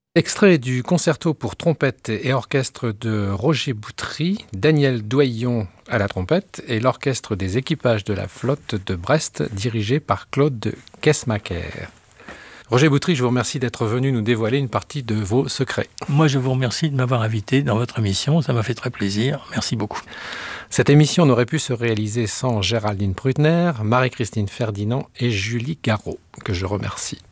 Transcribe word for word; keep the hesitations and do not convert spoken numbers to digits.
Extrait du concerto pour trompette et orchestre de Roger Boutry, Daniel Doyon à la trompette et l'orchestre des équipages de la flotte de Brest dirigé par Claude Kessmaker. Roger Boutry, je vous remercie d'être venu nous dévoiler une partie de vos secrets. Moi, je vous remercie de m'avoir invité dans votre émission. Ça m'a fait très plaisir. Merci beaucoup. Cette émission n'aurait pu se réaliser sans Géraldine Prudner, Marie-Christine Ferdinand et Julie Garot, que je remercie.